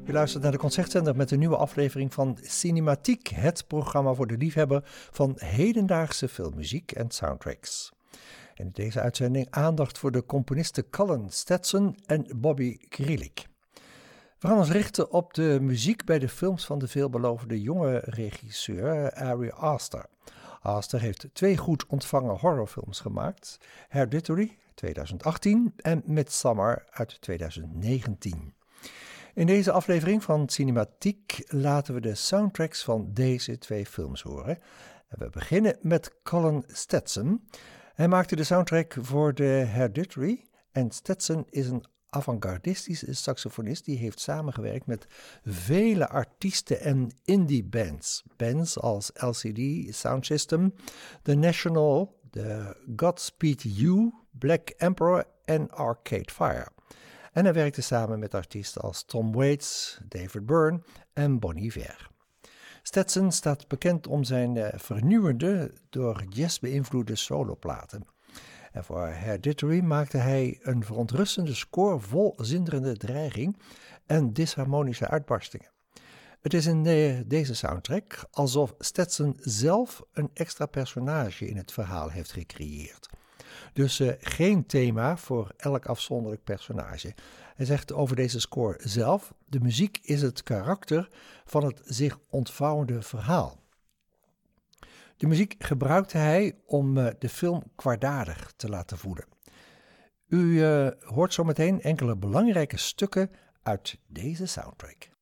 U luistert naar de Concertzender met een nieuwe aflevering van Cinematiek, het programma voor de liefhebber van hedendaagse filmmuziek en soundtracks. En in deze uitzending aandacht voor de componisten Colin Stetson en Bobby Krilic. We gaan ons richten op de muziek bij de films van de veelbelovende jonge regisseur Ari Aster. Aster heeft 2 goed ontvangen horrorfilms gemaakt, Hereditary 2018 en Midsommar uit 2019. In deze aflevering van Cinematiek laten we de soundtracks van deze 2 films horen. En we beginnen met Colin Stetson. Hij maakte de soundtrack voor de Hereditary en Stetson is een avant-gardistische saxofonist die heeft samengewerkt met vele artiesten en indie bands. Bands als LCD Sound System, The National, The Godspeed You, Black Emperor en Arcade Fire. En hij werkte samen met artiesten als Tom Waits, David Byrne en Bon Iver. Stetson staat bekend om zijn vernieuwende, door jazz beïnvloede soloplaten. En voor Hereditary maakte hij een verontrustende score vol zinderende dreiging en disharmonische uitbarstingen. Het is in deze soundtrack alsof Stetson zelf een extra personage in het verhaal heeft gecreëerd. Dus geen thema voor elk afzonderlijk personage. Hij zegt over deze score zelf: de muziek is het karakter van het zich ontvouwende verhaal. De muziek gebruikte hij om de film kwaadaardig te laten voelen. U hoort zometeen enkele belangrijke stukken uit deze soundtrack.